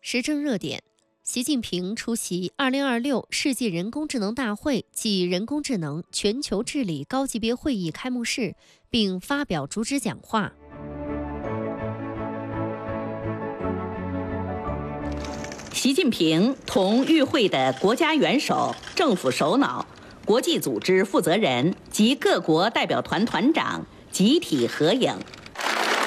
时政热点：习近平出席2026世界人工智能大会暨人工智能全球治理高级别会议开幕式，并发表主旨讲话。 习近平同与会的国家元首、政府首脑、国际组织负责人及各国代表团团长集体合影。